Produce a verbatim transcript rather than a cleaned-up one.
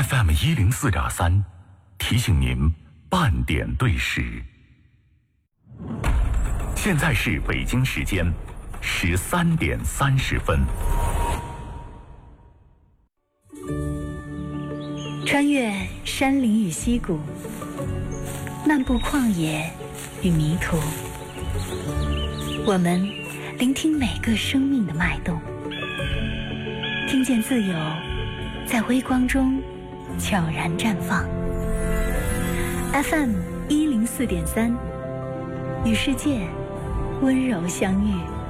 F M 一零四点三，提醒您半点对时。现在是北京时间十三点三十分。 穿越山林与溪谷，漫步旷野与迷途，我们聆听每个生命的脉动，听见自由在微光中悄然绽放。F M 一零四点三，与世界温柔相遇。